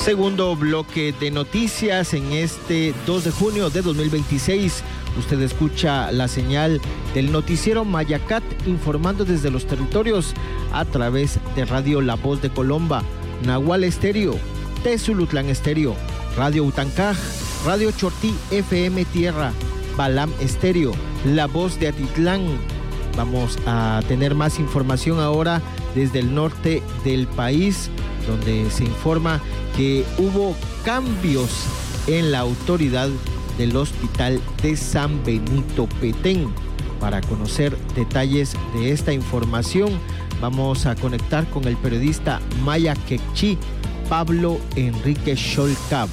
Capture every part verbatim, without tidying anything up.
Segundo bloque de noticias en este dos de junio de dos mil veintiséis. Usted escucha la señal del noticiero Mayacat informando desde los territorios a través de Radio La Voz de Colomba, Nahual Estéreo, Tezulutlán Estéreo, Radio Utancaj, Radio Chortí F M Tierra, Balam Estéreo, La Voz de Atitlán. Vamos a tener más información ahora desde el norte del país, donde se informa que hubo cambios en la autoridad del Hospital de San Benito Petén. Para conocer detalles de esta información, vamos a conectar con el periodista maya quechí, Pablo Enrique Xolcab.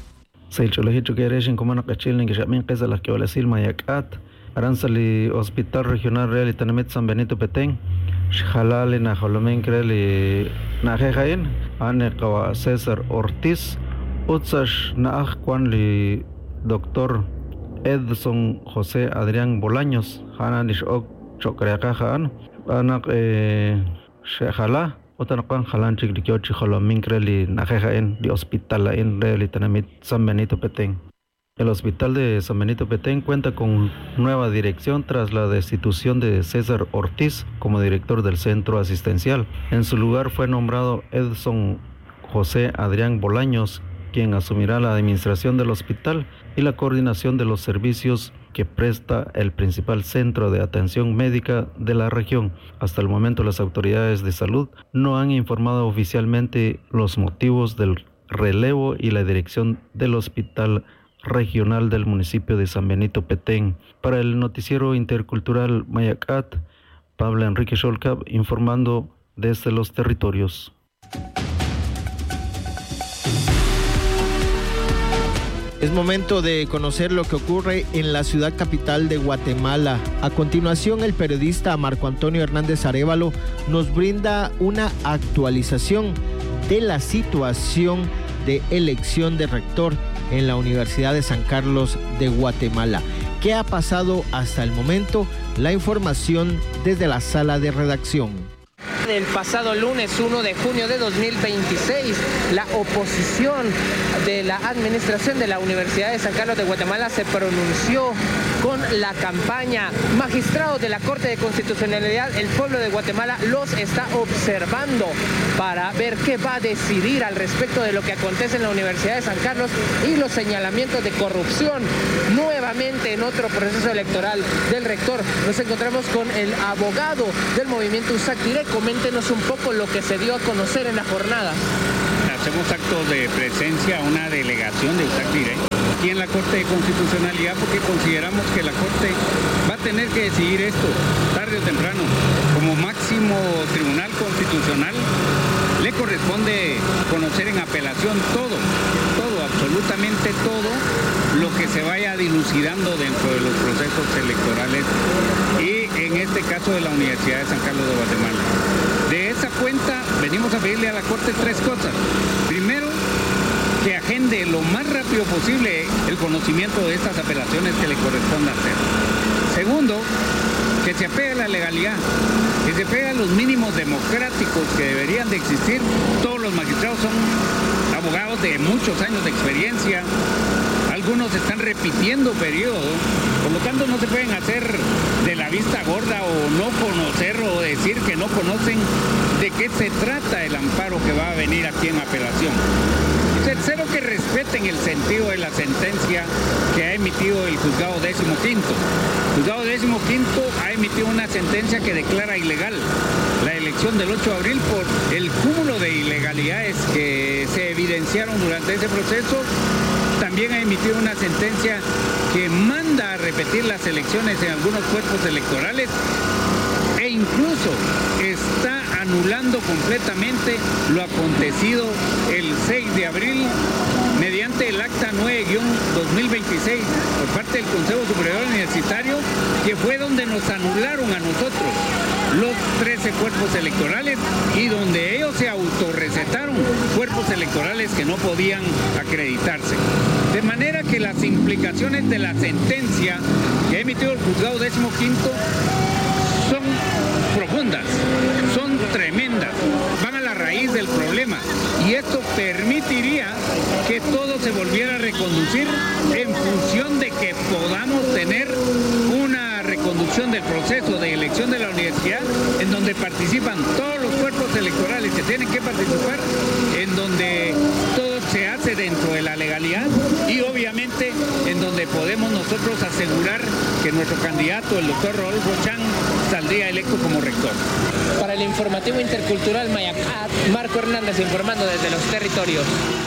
Aranzali Hospital Regional Real Itanemit San Benito Petén, Xjalali Najolomen Creli Najejain, Anekawa César Ortiz, Utsash Naaj Kwanli Doctor Edson José Adrián Bolaños, Hananish Ok Chocreacajan, Anak Xejala, Otanakwan Jalanchik Likiochi Jolomen Creli Najejain, the Hospital en Real Itanemit San Benito Petén. El Hospital de San Benito Petén cuenta con nueva dirección tras la destitución de César Ortiz como director del centro asistencial. En su lugar fue nombrado Edson José Adrián Bolaños, quien asumirá la administración del hospital y la coordinación de los servicios que presta el principal centro de atención médica de la región. Hasta el momento, las autoridades de salud no han informado oficialmente los motivos del relevo y la dirección del hospital regional del municipio de San Benito Petén. Para el noticiero intercultural Mayacat, Pablo Enrique Xolcab informando desde los territorios. Es momento de conocer lo que ocurre en la ciudad capital de Guatemala. A continuación, el periodista Marco Antonio Hernández Arévalo nos brinda una actualización de la situación de elección de rector en la Universidad de San Carlos de Guatemala. ¿Qué ha pasado hasta el momento? La información desde la sala de redacción. El pasado lunes uno de junio de dos mil veintiséis, la oposición de la administración de la Universidad de San Carlos de Guatemala se pronunció con la campaña. Magistrados de la Corte de Constitucionalidad, el pueblo de Guatemala los está observando para ver qué va a decidir al respecto de lo que acontece en la Universidad de San Carlos y los señalamientos de corrupción nuevamente en otro proceso electoral del rector. Nos encontramos con el abogado del movimiento Usaquiré. Coméntenos un poco lo que se dio a conocer en la jornada. Hacemos actos de presencia a una delegación de Usaquiré aquí en la Corte de Constitucionalidad porque consideramos que la Corte va a tener que decidir esto tarde o temprano. Como máximo tribunal constitucional le corresponde conocer en apelación todo, todo, absolutamente todo lo que se vaya dilucidando dentro de los procesos electorales y en este caso de la Universidad de San Carlos de Guatemala. De esa cuenta venimos a pedirle a la Corte tres cosas. Primero, que agende lo más rápido posible el conocimiento de estas apelaciones que le corresponda hacer. Segundo, que se apegue a la legalidad, que se apegue a los mínimos democráticos que deberían de existir. Todos los magistrados son abogados de muchos años de experiencia, algunos están repitiendo periodos, por lo tanto no se pueden hacer de la vista gorda o no conocer o decir que no conocen de qué se trata el amparo que va a venir aquí en apelación. Tercero, que respeten el sentido de la sentencia que ha emitido el juzgado décimo quinto. El juzgado décimo quinto ha emitido una sentencia que declara ilegal la elección del ocho de abril por el cúmulo de ilegalidades que se evidenciaron durante ese proceso. También ha emitido una sentencia que manda a repetir las elecciones en algunos cuerpos electorales e incluso está anulando completamente lo acontecido el seis de abril mediante el acta nueve guión dos mil veintiséis por parte del Consejo Superior Universitario, que fue donde nos anularon a nosotros los trece cuerpos electorales y donde ellos se autorrecetaron cuerpos electorales que no podían acreditarse. De manera que las implicaciones de la sentencia que ha emitido el juzgado décimo quinto son profundas, son tremendas, van a la raíz del problema y esto permitiría que todo se volviera a reconducir en función de que podamos tener una reconducción del proceso de elección de la universidad en donde participan todos los cuerpos electorales que tienen que participar, en donde todo se hace dentro de la legalidad y obviamente en donde podemos nosotros asegurar que nuestro candidato, el doctor Rodolfo Chang, saldría electo como rector. Para el informativo intercultural Mayacat, Marco Hernández informando desde los territorios.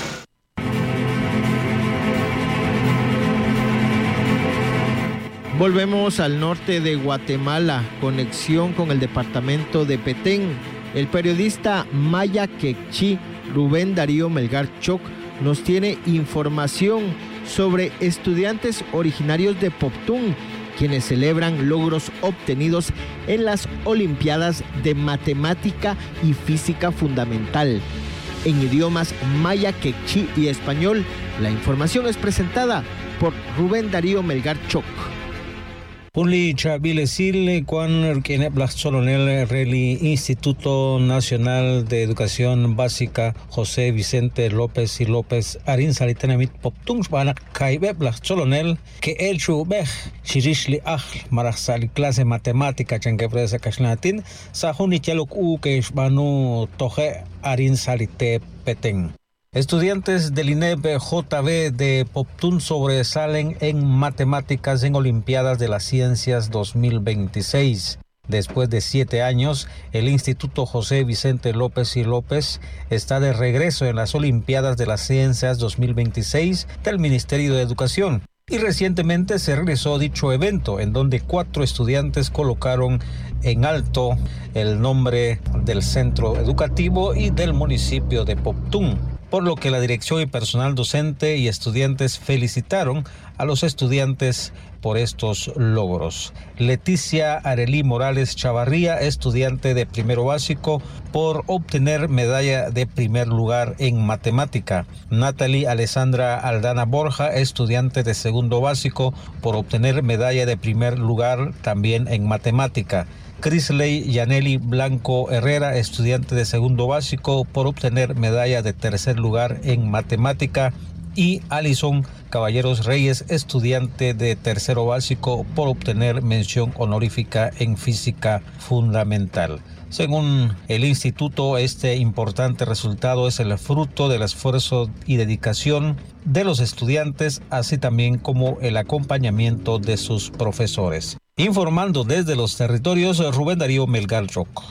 Volvemos al norte de Guatemala, conexión con el departamento de Petén. El periodista maya quechí Rubén Darío Melgar Choc nos tiene información sobre estudiantes originarios de Poptún, quienes celebran logros obtenidos en las Olimpiadas de Matemática y Física Fundamental. En idiomas maya, quechí y español, la información es presentada por Rubén Darío Melgar Choc. Punli Chavilesil, Juan Quineblas Solonel, Reli, Instituto Nacional de Educación Básica, José Vicente López y López, Arin Salitenamit Poptung, Banak Kaibeblas Solonel, que el Chubej, Shirishli Aj, Marasali clase matemática, Chanquepresa Kashlatin, Sahuni Chaluk U, que Banu Toje, Arin Salite Petén. Estudiantes del I N E P J B de Poptún sobresalen en matemáticas en Olimpiadas de las Ciencias dos mil veintiséis. Después de siete años, el Instituto José Vicente López y López está de regreso en las Olimpiadas de las Ciencias dos mil veintiséis del Ministerio de Educación. Y recientemente se realizó dicho evento en donde cuatro estudiantes colocaron en alto el nombre del centro educativo y del municipio de Poptún, por lo que la dirección y personal docente y estudiantes felicitaron a los estudiantes por estos logros. Leticia Arelí Morales Chavarría, estudiante de primero básico, por obtener medalla de primer lugar en matemática. Natalie Alessandra Aldana Borja, estudiante de segundo básico, por obtener medalla de primer lugar también en matemática. Crisley Yaneli Blanco Herrera, estudiante de segundo básico, por obtener medalla de tercer lugar en matemática. Y Alison Caballeros Reyes, estudiante de tercero básico, por obtener mención honorífica en física fundamental. Según el instituto, este importante resultado es el fruto del esfuerzo y dedicación de los estudiantes, así también como el acompañamiento de sus profesores. Informando desde los territorios, Rubén Darío Melgar Choc.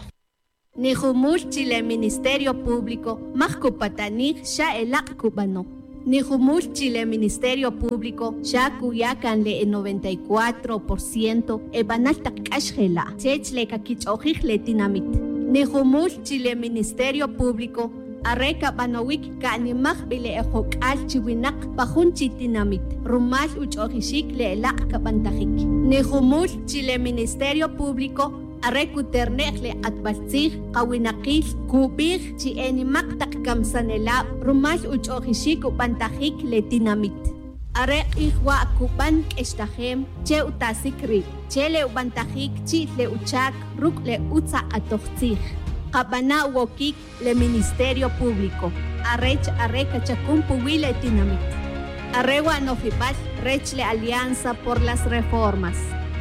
Nihumur Chile Ministerio Público, Mahkupatanik Sha Elak Cubano. Nihumur Chile Ministerio Público, Sha Cuyacan le noventa y cuatro por ciento, Ebanalta Kashela, Chechle Kakich le Tinamit. Nihumur Chile Ministerio Público, Areka Banowik Kanimach Bile Ejok Al Chiwinak Bajun Chitinamit, Rumal Uch Ojishik le Elak Kabantajik. Nihumur Chile Ministerio Público, Arrecuternechle atbaltzig, Kawinakil, Kubig, Chienimak Takkamsanela, Rumal Uch Ojishik Upantajik le Tinamit. Are Ihwa Kuban Estahem, Che Utasikri, Chele Ubantajik, Chi le Uchak, Ruk le Utsa Atochzig. Kabana Wokik le Ministerio Público, Arrech Arreca Chacumpuwile Tinamit. Arregua Nofipal, Rechle Alianza por las Reformas.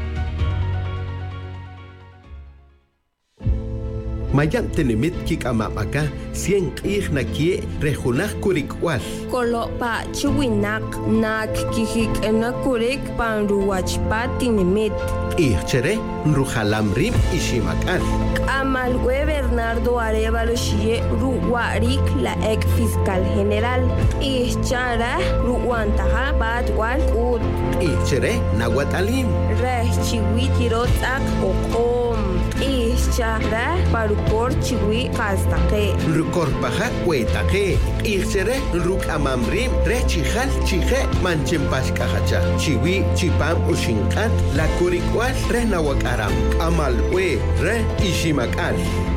Mayan tenemit kik amamaka, cien kih na kie, rejunak kurikwal. Kolo pa chiwinak, nak kihik na kurik panruwach pa tinemit. Ihchere, nrujalamrim ishimakal. Amalwe Bernardo Arevalo Shie, Ruwarik, la ex fiscal general. Ihchara, Ruwantaha, Badwal, Ud. Ihchere, Nahuatalim. Reh chiwitirotak, Okom. Ihchara, Parukor chiwi kastake. Rukorpaja kuetake. Ihchere, Ruk amamrim, re chihal chihe, manchempashkahacha. Chiwi, chipam ushinkat, la kurikwal, re nawakaram. Amalwe, re ishimakal.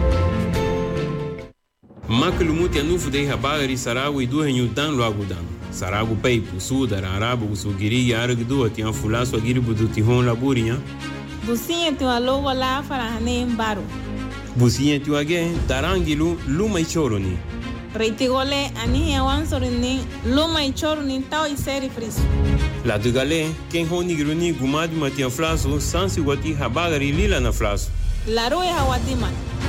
Maklumut ya nufu de habari saragu idu henyudan lo agudan. Saragu peipu, sudara, arabu, usugiri, ya argdu, atiyan fulaso agiri budu tihon laburinya. Businha tu alo wala farahane mbaro. Businha tu age tarangilu luma ichoroni. Reitigole ani awan sorini luma y chorni tao y seri friso. La dugale ken honi gruni gumadi matian flaso sansi wati habagari lila na flaso. La rue hawatiman.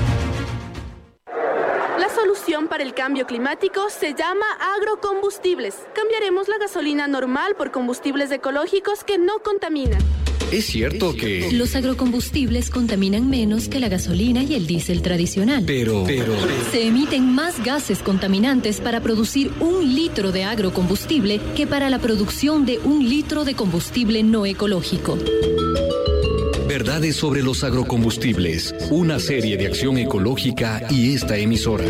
La solución para el cambio climático se llama agrocombustibles. Cambiaremos la gasolina normal por combustibles ecológicos que no contaminan. Es cierto que los agrocombustibles contaminan menos que la gasolina y el diésel tradicional. Pero, pero... se emiten más gases contaminantes para producir un litro de agrocombustible que para la producción de un litro de combustible no ecológico. Verdades sobre los agrocombustibles, una serie de acción ecológica y esta emisora.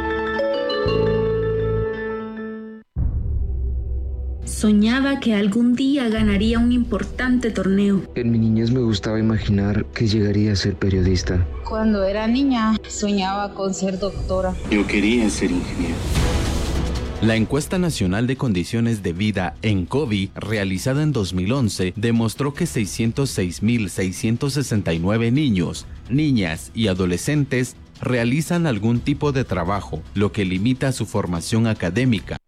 Soñaba que algún día ganaría un importante torneo. En mi niñez me gustaba imaginar que llegaría a ser periodista. Cuando era niña, soñaba con ser doctora. Yo quería ser ingeniero. La encuesta nacional de condiciones de vida en COVID, realizada en dos mil once, demostró que seiscientos seis mil seiscientos sesenta y nueve niños, niñas y adolescentes realizan algún tipo de trabajo, lo que limita su formación académica.